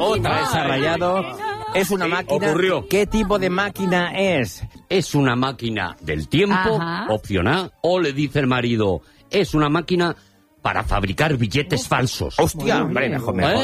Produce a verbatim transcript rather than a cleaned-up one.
Otra vez ha rayado. Es una máquina. Ocurrió. ¿Qué tipo de máquina es? Es una máquina del tiempo, Ajá. opción A, o le dice el marido, es una máquina para fabricar billetes falsos. Hostia, hombre, mejor, mejor. ¿Eh?